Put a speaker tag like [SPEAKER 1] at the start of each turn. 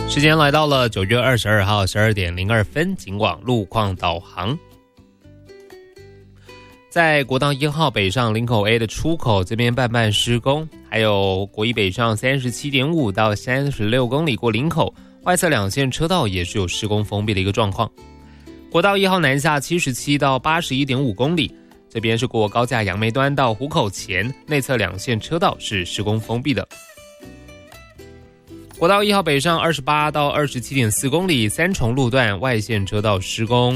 [SPEAKER 1] 时间来到了9月22号12点02分，警广路况导航。在国道1号北上林口 A 的出口这边半施工，还有国一北上 37.5 到36公里过林口，外侧两线车道也是有施工封闭的一个状况。国道1号南下77到81.5公里，这边是过高架杨梅端到湖口前，内侧两线车道是施工封闭的。国道1号北上28到27.4公里，三重路段外线车道施工。